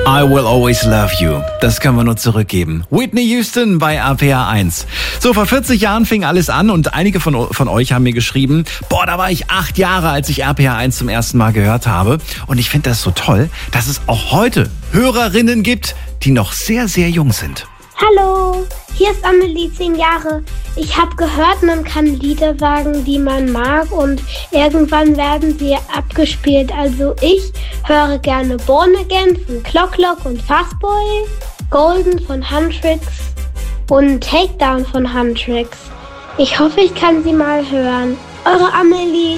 I Will Always Love You. Das können wir nur zurückgeben. Whitney Houston bei RPR 1. So, vor 40 Jahren fing alles an und einige von euch haben mir geschrieben, da war ich 8 Jahre, als ich RPR 1 zum ersten Mal gehört habe. Und ich finde das so toll, dass es auch heute Hörerinnen gibt, die noch sehr, sehr jung sind. Hallo, hier ist Amelie, 10 Jahre. Ich habe gehört, man kann Lieder sagen, die man mag und irgendwann werden sie abgespielt. Also ich höre gerne Born Again von Clock Clock und Fastboy, Golden von Huntrix und Takedown von Huntrix. Ich hoffe, ich kann sie mal hören. Eure Amelie.